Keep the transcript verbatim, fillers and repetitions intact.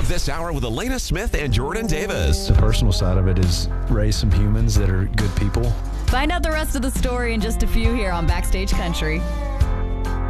of this hour with Elena Smith and Jordan Davis. The personal side of it is raise some humans that are good people. Find out the rest of the story in just a few here on Backstage Country.